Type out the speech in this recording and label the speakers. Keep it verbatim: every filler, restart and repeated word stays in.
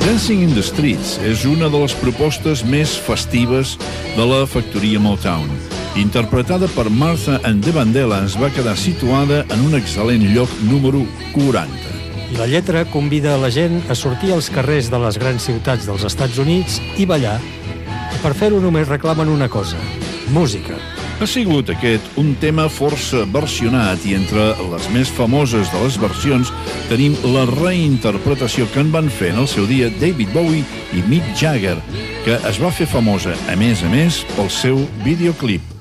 Speaker 1: Dancing in the Streets és una de les propostes més festives de la factoria Motown. Interpretada per Martha and the Vandellas, va quedar situada en un excel·lent lloc número quaranta.
Speaker 2: I la lletra convida a la gent a sortir als carrers de les grans ciutats dels Estats Units i ballar. Per fer-ho només reclamen una cosa: música.
Speaker 1: Ha sigut aquest un tema força versionat i entre les més famoses de les versions tenim la reinterpretació que en van fer en el seu dia David Bowie i Mick Jagger, que es va fer famosa, a més a més, pel seu videoclip.